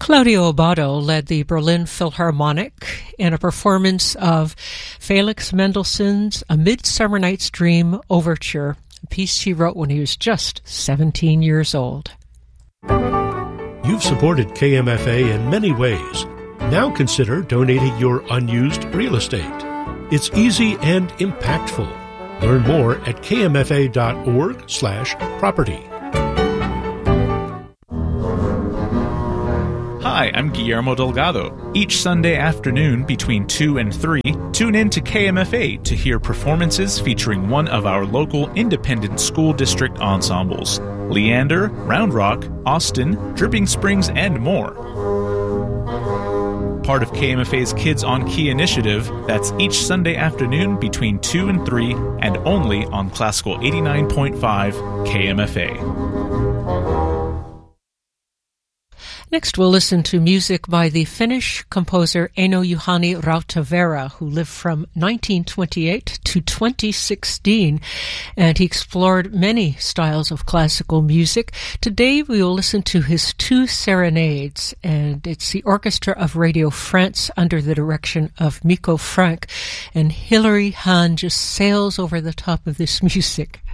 Claudio Abbado led the Berlin Philharmonic in a performance of Felix Mendelssohn's A Midsummer Night's Dream Overture, a piece he wrote when he was just 17 years old. You've supported KMFA in many ways. Now consider donating your unused real estate. It's easy and impactful. Learn more at kmfa.org/property. Hi, I'm Guillermo Delgado. Each Sunday afternoon between 2 and 3, tune in to KMFA to hear performances featuring one of our local independent school district ensembles. Leander, Round Rock, Austin, Dripping Springs, and more. Part of KMFA's Kids on Key initiative, that's each Sunday afternoon between 2 and 3 and only on Classical 89.5 KMFA. Next, we'll listen to music by the Finnish composer Eino Juhani Rautavaara, who lived from 1928 to 2016, and he explored many styles of classical music. Today, we will listen to his two serenades, and it's the Orchestra of Radio France under the direction of Mikko Franck, and Hilary Hahn just sails over the top of this music.